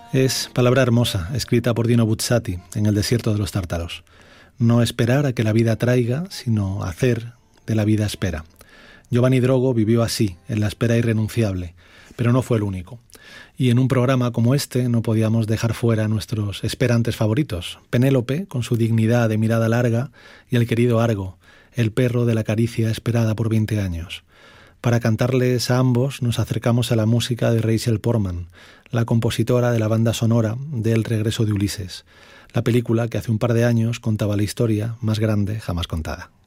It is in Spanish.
Es palabra hermosa, escrita por Dino Buzzati en El desierto de los tártaros. No esperar a que la vida traiga, sino hacer de la vida espera. Giovanni Drogo vivió así, en la espera irrenunciable, pero no fue el único. Y en un programa como este no podíamos dejar fuera a nuestros esperantes favoritos. Penélope, con su dignidad de mirada larga, y el querido Argo, el perro de la caricia esperada por 20 años. Para cantarles a ambos nos acercamos a la música de Rachel Portman, la compositora de la banda sonora de El regreso de Ulises, la película que hace un par de años contaba la historia más grande jamás contada.